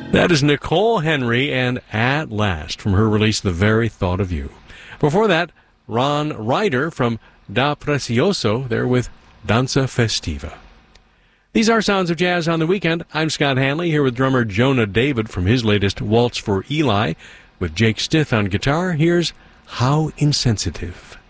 That is Nicole Henry and At Last from her release The Very Thought of You. Before that, Ron Ryder from Da Precioso there with Danza Festiva. These are Sounds of Jazz on the Weekend. I'm Scott Hanley here with drummer Jonah David from his latest Waltz for Eli. With Jake Stith on guitar, here's How Insensitive.